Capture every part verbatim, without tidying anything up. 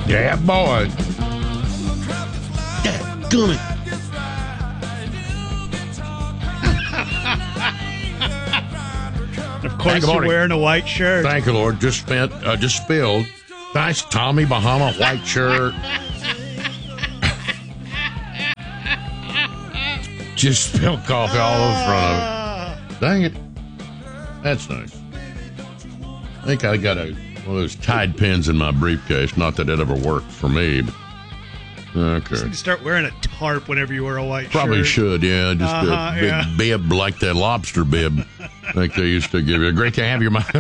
Yeah, boy. Dadgummit. Of course, you're wearing a white shirt. Thank you, Lord. Just spent, uh, just spilled. Nice Tommy Bahama white shirt. Just spilled coffee all over front of it. Dang it. That's nice. I think I got a one of those Tide pins in my briefcase. Not that it ever worked for me, but okay. Just need to start wearing a tarp whenever you wear a white Probably shirt. should, yeah. Just uh-huh, a big yeah. bib like that lobster bib like they used to give you. Great to have your mind.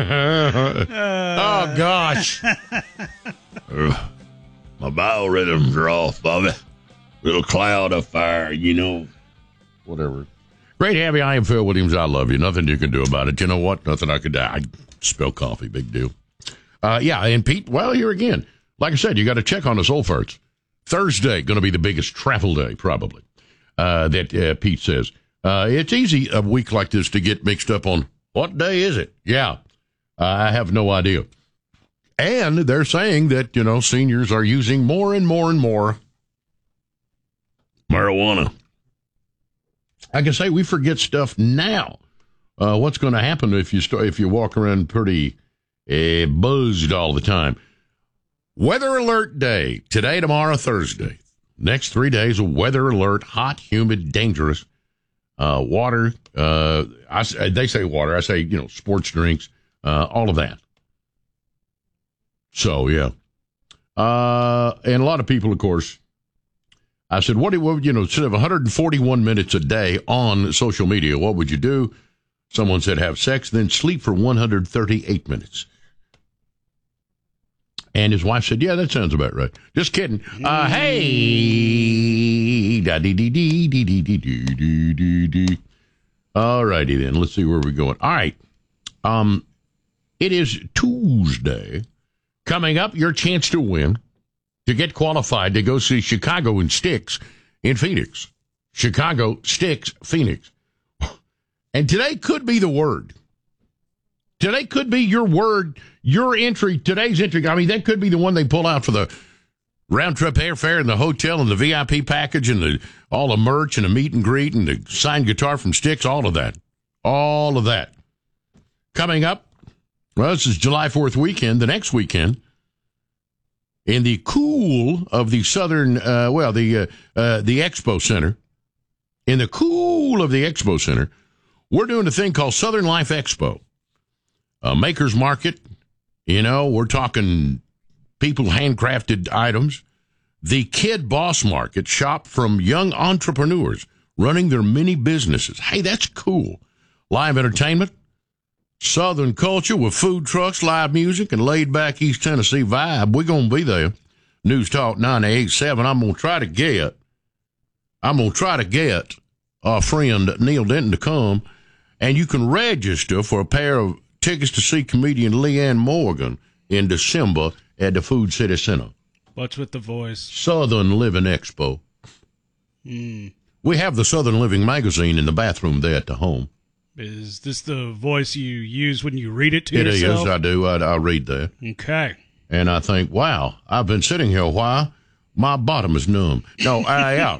Oh, gosh. uh, my biorhythms are off, Bobby. Little cloud of fire, you know. Whatever. Great to have you. I am Phil Williams. I love you. Nothing you can do about it. You know what? Nothing I could do. I spill coffee. Big deal. Uh, yeah, and Pete, well, here again. Like I said, you got to check on the soul farts. Thursday, going to be the biggest travel day, probably, uh, that uh, Pete says. Uh, it's easy a week like this to get mixed up on what day is it? Yeah, uh, I have no idea. And they're saying that, you know, seniors are using more and more and more marijuana. I can say we forget stuff now. Uh, what's going to happen if you start, if you walk around pretty uh, buzzed all the time? Weather alert day. Today, tomorrow, Thursday. Next three days of weather alert. Hot, humid, dangerous. Uh, water. Uh, I, they say water. I say, you know, sports drinks. Uh, all of that. So, yeah. Uh, and a lot of people, of course, I said, what do you, you know, instead of one hundred forty-one minutes a day on social media, what would you do? Someone said have sex, then sleep for one hundred thirty-eight minutes. And his wife said, yeah, that sounds about right. Just kidding. Uh, hey. Da dee dee dee dee dee dee dee dee dee. All righty then. Let's see where we're going. All right. Um, it is Tuesday. Coming up, your chance to win, to get qualified to go see Chicago and Styx in Phoenix. Chicago, Styx, Phoenix. And today could be the word. Today could be your word, your entry, today's entry. I mean, that could be the one they pull out for the round-trip airfare and the hotel and the V I P package and the all the merch and the meet and greet and the signed guitar from Styx, all of that. All of that. Coming up, well, this is July fourth weekend, the next weekend, in the cool of the southern, uh, well, the uh, uh, the Expo Center, in the cool of the Expo Center, we're doing a thing called Southern Life Expo. A maker's market, you know, we're talking people handcrafted items. The Kid Boss Market, shop from young entrepreneurs running their mini businesses. Hey, that's cool. Live entertainment, Southern culture with food trucks, live music, and laid-back East Tennessee vibe. We're going to be there. News Talk ninety-eight point seven. I'm going to try to get, I'm going to try to get our friend Neil Denton to come, and you can register for a pair of tickets to see comedian Leanne Morgan in December at the Food City Center. What's with the voice? Southern Living Expo. Mm. We have the Southern Living magazine in the bathroom there at the home. Is this the voice you use when you read it to it yourself? It is, I do. I, I read that. Okay. And I think, wow, I've been sitting here a while. My bottom is numb. No, I out.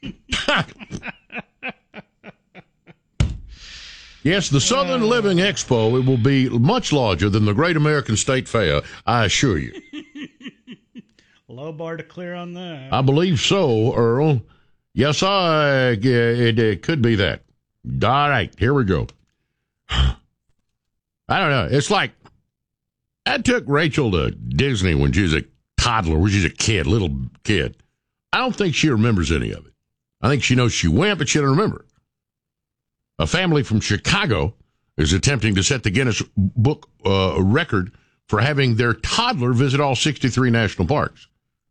Yes, the Southern uh, Living Expo, it will be much larger than the Great American State Fair, I assure you. Low bar to clear on that. I believe so, Earl. Yes, I, it, it could be that. All right, here we go. I don't know. It's like I took Rachel to Disney when she was a toddler, when she was a kid, little kid. I don't think she remembers any of it. I think she knows she went, but she doesn't remember. A family from Chicago is attempting to set the Guinness Book uh, record for having their toddler visit all sixty-three national parks.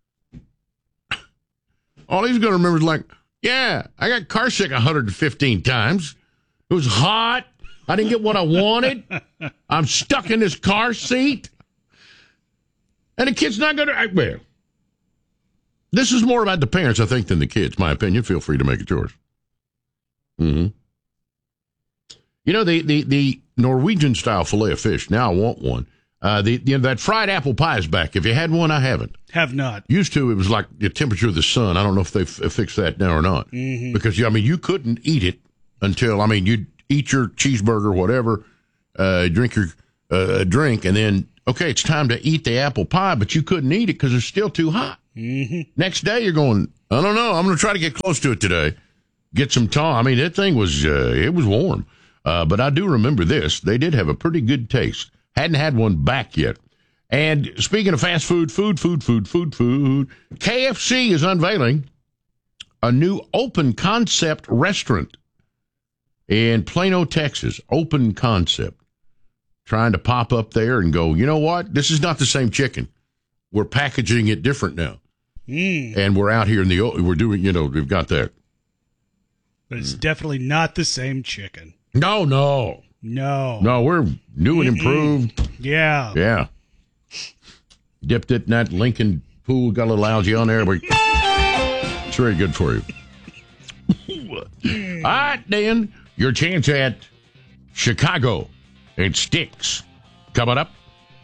All he's going to remember is like, yeah, I got car sick one hundred fifteen times. It was hot. I didn't get what I wanted. I'm stuck in this car seat. And the kid's not going to... Well, this is more about the parents, I think, than the kids. My opinion. Feel free to make it yours. Mm-hmm. You know, the, the, the Norwegian-style filet of fish, now I want one. Uh, the you know, that fried apple pie is back. If you had one, I haven't. Have not. Used to, it was like the temperature of the sun. I don't know if they've fixed that now or not. Mm-hmm. Because, I mean, you couldn't eat it until, I mean, you'd eat your cheeseburger, whatever, uh, drink your uh, drink, and then, okay, it's time to eat the apple pie, but you couldn't eat it because it's still too hot. Mm-hmm. Next day, you're going, I don't know, I'm going to try to get close to it today. Get some time. I mean, that thing was, uh, it was warm. Uh, but I do remember this. They did have a pretty good taste. Hadn't had one back yet. And speaking of fast food, food, food, food, food, food, K F C is unveiling a new open concept restaurant in Plano, Texas. Open concept. Trying to pop up there and go, you know what? This is not the same chicken. We're packaging it different now. Mm. And we're out here in the, we're doing, you know, we've got that. But it's mm. definitely not the same chicken. No, no. No. No, we're new and improved. Yeah. Yeah. Dipped it in that Lincoln pool, got a little algae on there. But it's very good for you. All right, Dan, your chance at Chicago and Sticks. Coming up,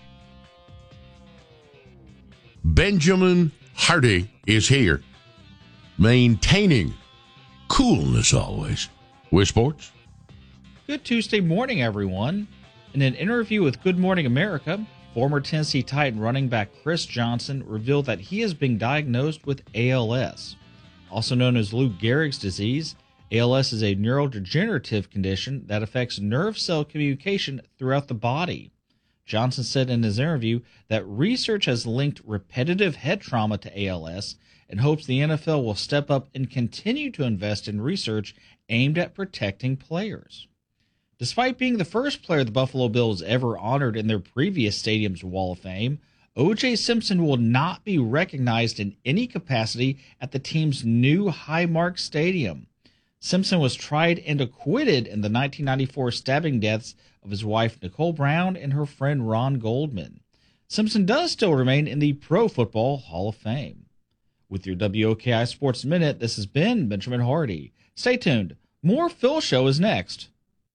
Benjamin Hardy is here, maintaining coolness always with sports. Good Tuesday morning, everyone. In an interview with Good Morning America, former Tennessee Titan running back Chris Johnson revealed that he is being diagnosed with A L S. Also known as Lou Gehrig's disease, A L S is a neurodegenerative condition that affects nerve cell communication throughout the body. Johnson said in his interview that research has linked repetitive head trauma to A L S and hopes the N F L will step up and continue to invest in research aimed at protecting players. Despite being the first player the Buffalo Bills ever honored in their previous stadium's Wall of Fame, O J Simpson will not be recognized in any capacity at the team's new Highmark Stadium. Simpson was tried and acquitted in the nineteen ninety-four stabbing deaths of his wife Nicole Brown and her friend Ron Goldman. Simpson does still remain in the Pro Football Hall of Fame. With your W O K I Sports Minute, this has been Benjamin Hardy. Stay tuned. More Phil Show is next.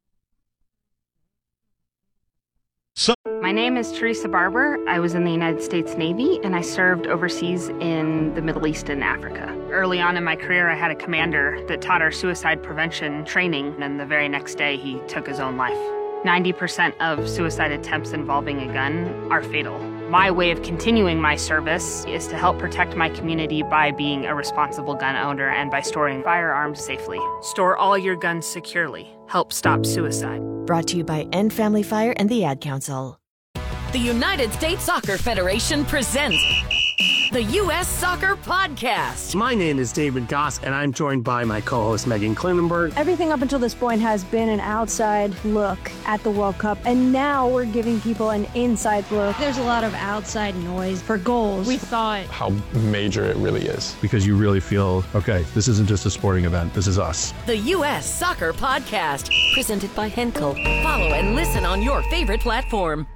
My name is Teresa Barber. I was in the United States Navy, and I served overseas in the Middle East and Africa. Early on in my career, I had a commander that taught our suicide prevention training, and the very next day, he took his own life. ninety percent of suicide attempts involving a gun are fatal. My way of continuing my service is to help protect my community by being a responsible gun owner and by storing firearms safely. Store all your guns securely. Help stop suicide. Brought to you by End Family Fire and the Ad Council. The United States Soccer Federation presents the U S Soccer Podcast. My name is David Goss, and I'm joined by my co-host Megan Klinenberg. Everything up until this point has been an outside look at the World Cup, and now we're giving people an inside look. There's a lot of outside noise for goals. We thought how major it really is. Because you really feel, okay, this isn't just a sporting event, this is us. The U S Soccer Podcast, presented by Henkel. Follow and listen on your favorite platform.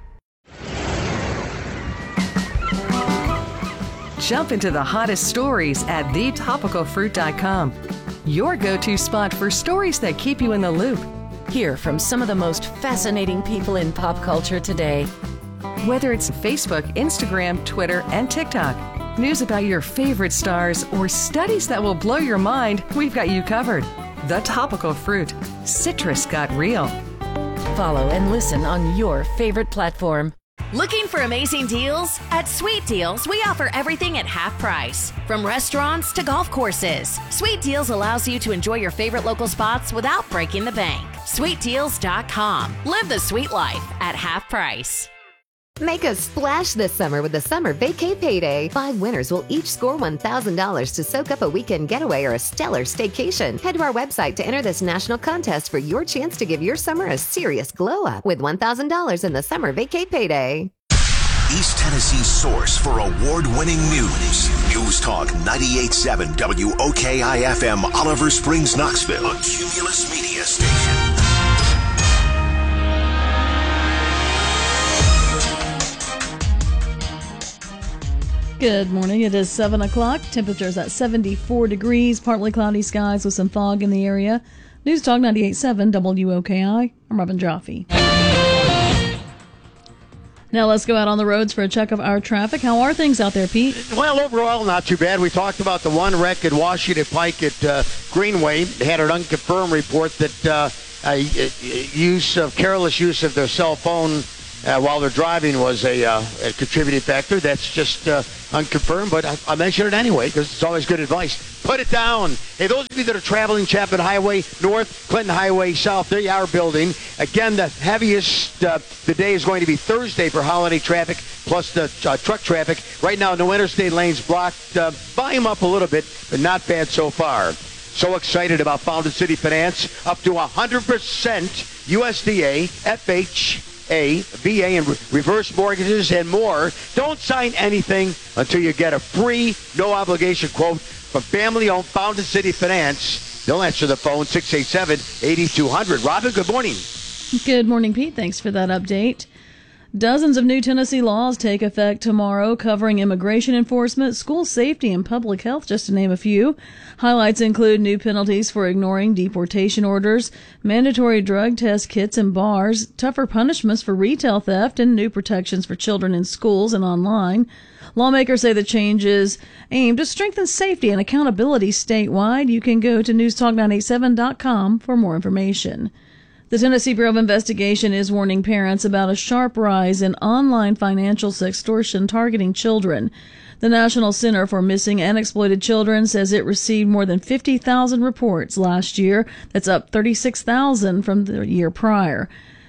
Jump into the hottest stories at the topical fruit dot com. Your go-to spot for stories that keep you in the loop. Hear from some of the most fascinating people in pop culture today. Whether it's Facebook, Instagram, Twitter, and TikTok, news about your favorite stars, or studies that will blow your mind, we've got you covered. The Topical Fruit. Citrus got real. Follow and listen on your favorite platform. Looking for amazing deals? At Sweet Deals, we offer everything at half price. From restaurants to golf courses, Sweet Deals allows you to enjoy your favorite local spots without breaking the bank. sweet deals dot com. Live the sweet life at half price. Make a splash this summer with the Summer Vacay Payday. Five winners will each score one thousand dollars to soak up a weekend getaway or a stellar staycation. Head to our website to enter this national contest for your chance to give your summer a serious glow up with one thousand dollars in the Summer Vacay Payday. East Tennessee's source for award-winning news. News Talk ninety-eight point seven W O K I F M, Oliver Springs, Knoxville. A Cumulus Media Station. Good morning. It is seven o'clock. Temperatures at seventy-four degrees, partly cloudy skies with some fog in the area. News Talk ninety-eight point seven W O K I. I'm Robin Jaffe. Now let's go out on the roads for a check of our traffic. How are things out there, Pete? Well, overall, not too bad. We talked about the one wreck at Washington Pike at uh, Greenway. They had an unconfirmed report that uh, uh, use of careless use of their cell phone uh, while they're driving was a, uh, a contributing factor. That's just uh, unconfirmed, but I, I mention it anyway because it's always good advice. Put it down. Hey, those of you that are traveling Chapman Highway North, Clinton Highway South, there you are building. Again, the heaviest uh, the day is going to be Thursday for holiday traffic, plus the uh, truck traffic. Right now, no interstate lanes blocked. Uh, volume up a little bit, but not bad so far. So excited about Founded City Finance, up to one hundred percent U S D A, F H A, V A, and re- reverse mortgages and more. Don't sign anything until you get a free, no obligation quote from family-owned Founded City Finance. They'll answer the phone, six eight seven, eight two zero zero. Robin, good morning. Good morning, Pete. Thanks for that update. Dozens of new Tennessee laws take effect tomorrow, covering immigration enforcement, school safety, and public health, just to name a few. Highlights include new penalties for ignoring deportation orders, mandatory drug test kits in bars, tougher punishments for retail theft, and new protections for children in schools and online. Lawmakers say the changes aim to strengthen safety and accountability statewide. You can go to news talk nine eight seven dot com for more information. The Tennessee Bureau of Investigation is warning parents about a sharp rise in online financial sextortion targeting children. The National Center for Missing and Exploited Children says it received more than fifty thousand reports last year. That's up thirty-six thousand from the year prior.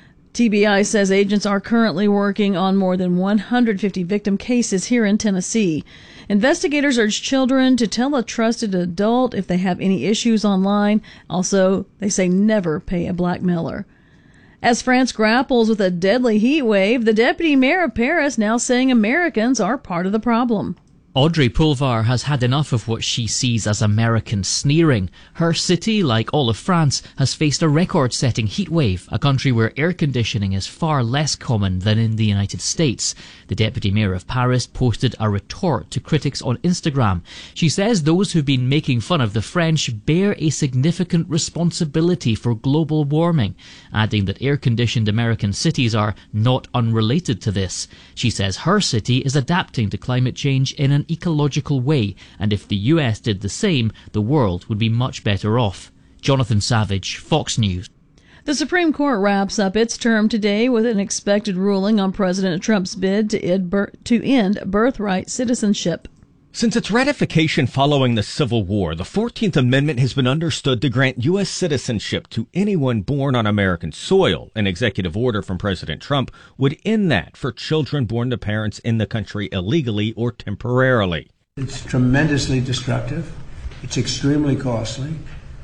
T B I says agents are currently working on more than one hundred fifty victim cases here in Tennessee. Investigators urge children to tell a trusted adult if they have any issues online. Also, they say never pay a blackmailer. As France grapples with a deadly heat wave, the deputy mayor of Paris now saying Americans are part of the problem. Audrey Pulvar has had enough of what she sees as American sneering. Her city, like all of France, has faced a record-setting heat wave, a country where air conditioning is far less common than in the United States. The deputy mayor of Paris posted a retort to critics on Instagram. She says those who've been making fun of the French bear a significant responsibility for global warming, adding that air-conditioned American cities are not unrelated to this. She says her city is adapting to climate change in an ecological way, and if the U S did the same, the world would be much better off. Jonathan Savage, Fox News. The Supreme Court wraps up its term today with an expected ruling on President Trump's bid to end, bir- to end birthright citizenship. Since its ratification following the Civil War, the fourteenth Amendment has been understood to grant U S citizenship to anyone born on American soil. An executive order from President Trump would end that for children born to parents in the country illegally or temporarily. It's tremendously destructive. It's extremely costly.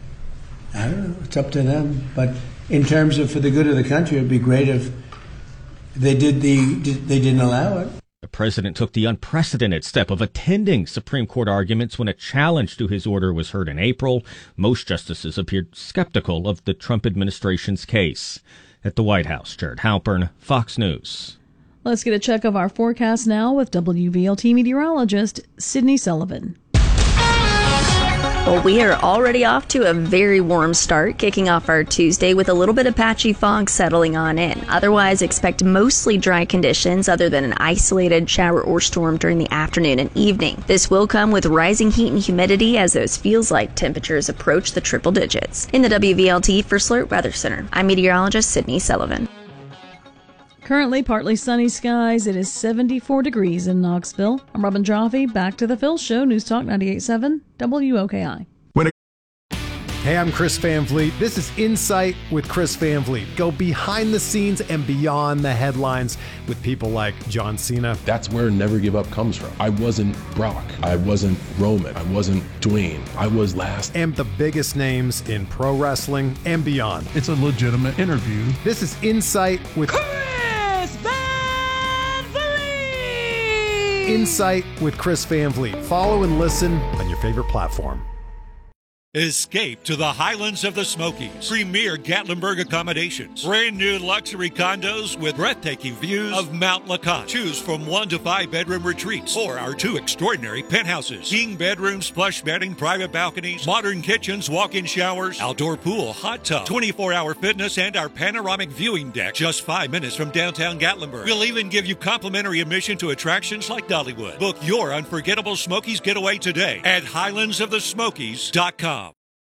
I don't know. It's up to them. But in terms of for the good of the country, it'd be great if they did the they didn't allow it. The president took the unprecedented step of attending Supreme Court arguments when a challenge to his order was heard in April. Most justices appeared skeptical of the Trump administration's case. At the White House, Jared Halpern, Fox News. Let's get a check of our forecast now with W V L T meteorologist Sydney Sullivan. Well, we are already off to a very warm start, kicking off our Tuesday with a little bit of patchy fog settling on in. Otherwise, expect mostly dry conditions other than an isolated shower or storm during the afternoon and evening. This will come with rising heat and humidity as those feels-like temperatures approach the triple digits. In the W V L T First Alert Weather Center, I'm meteorologist Sydney Sullivan. Currently partly sunny skies. It is seventy-four degrees in Knoxville. I'm Robin Jaffe. Back to the Phil Show, News Talk ninety-eight point seven W O K I. Hey, I'm Chris Van Vliet. This is Insight with Chris Van Vliet. Go behind the scenes and beyond the headlines with people like John Cena. That's where Never Give Up comes from. I wasn't Brock. I wasn't Roman. I wasn't Dwayne. I was last. And the biggest names in pro wrestling and beyond. It's a legitimate interview. This is Insight with Chris Van Vliet. Insight with Chris Van Vliet. Follow and listen on your favorite platform. Escape to the highlands of the Smokies. Premier Gatlinburg accommodations. Brand new luxury condos with breathtaking views of Mount Lacotte. Choose from one to five bedroom retreats or our two extraordinary penthouses. King bedrooms, plush bedding, private balconies, modern kitchens, walk-in showers, outdoor pool, hot tub, twenty-four hour fitness, and our panoramic viewing deck just five minutes from downtown Gatlinburg. We'll even give you complimentary admission to attractions like Dollywood. Book your unforgettable Smokies getaway today at highlands of the smokies dot com.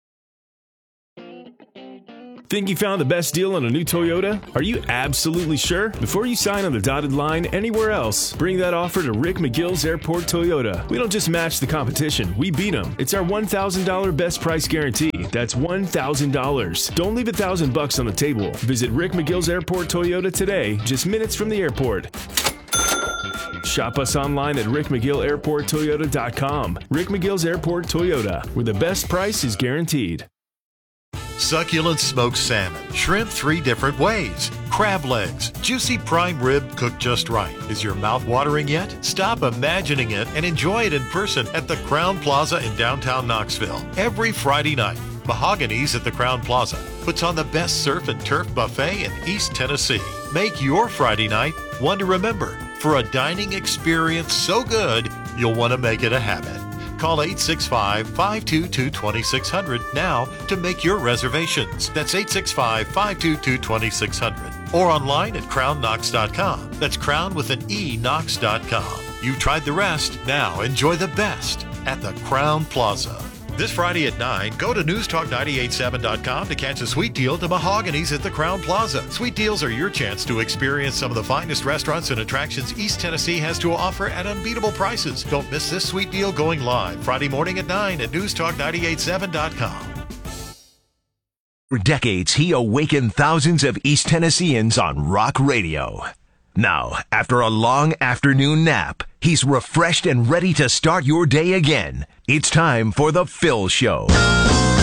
Think you found the best deal on a new Toyota? Are you absolutely sure? Before you sign on the dotted line anywhere else, bring that offer to Rick McGill's Airport Toyota. We don't just match the competition, we beat them. It's our one thousand dollars best price guarantee. That's one thousand dollars. Don't leave a thousand bucks on the table. Visit Rick McGill's Airport Toyota today, just minutes from the airport. Shop us online at rick mcgill airport toyota dot com. Rick McGill's Airport Toyota, where the best price is guaranteed. Succulent smoked salmon, shrimp three different ways, crab legs, juicy prime rib cooked just right. Is your mouth watering yet? Stop imagining it and enjoy it in person at the Crown Plaza in downtown Knoxville. Every Friday night, Mahogany's at the Crown Plaza puts on the best surf and turf buffet in East Tennessee. Make your Friday night one to remember for a dining experience so good you'll want to make it a habit. Call eight six five, five two two, two six zero zero now to make your reservations. That's eight six five, five two two, two six zero zero. Or online at crown knox dot com. That's crown with an E, knox dot com. You've tried the rest. Now enjoy the best at the Crown Plaza. This Friday at nine, go to news talk nine eight seven dot com to catch a sweet deal to Mahogany's at the Crown Plaza. Sweet deals are your chance to experience some of the finest restaurants and attractions East Tennessee has to offer at unbeatable prices. Don't miss this sweet deal going live Friday morning at nine at news talk nine eight seven dot com. For decades, he awakened thousands of East Tennesseans on rock radio. Now, after a long afternoon nap, he's refreshed and ready to start your day again. It's time for The Phil Show.